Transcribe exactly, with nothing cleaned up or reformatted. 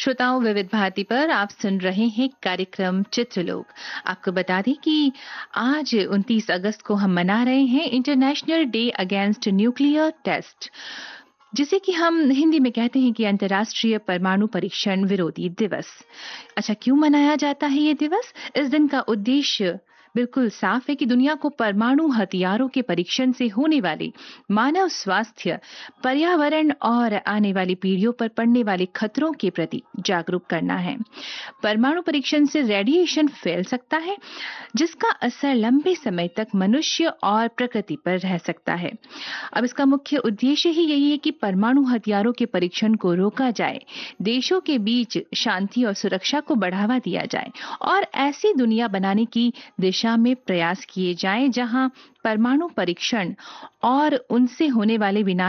श्रोताओं, विविध भारती पर आप सुन रहे हैं कार्यक्रम चित्रलोक। आपको बता दें कि आज उनतीस अगस्त को हम मना रहे हैं international day against nuclear test, जिसे कि हम हिंदी में कहते हैं कि अंतर्राष्ट्रीय परमाणु परीक्षण विरोधी दिवस। अच्छा, क्यों मनाया जाता है ये दिवस? इस दिन का उद्देश्य बिल्कुल साफ है कि दुनिया को परमाणु हथियारों के परीक्षण से होने वाले मानव स्वास्थ्य, पर्यावरण और आने वाली पीढ़ियों पर पड़ने वाले खतरों के प्रति जागरूक करना है। परमाणु परीक्षण से रेडिएशन फैल सकता है, जिसका असर लंबे समय तक मनुष्य और प्रकृति पर रह सकता है। अब इसका मुख्य उद्देश्य ही यही है कि परमाणु हथियारों के परीक्षण को रोका जाए, देशों के बीच शांति और सुरक्षा को बढ़ावा दिया जाए और ऐसी दुनिया बनाने की दिशा में प्रयास किए जाएं जहां परमाणु परीक्षण और उनसे होने वाले विनाश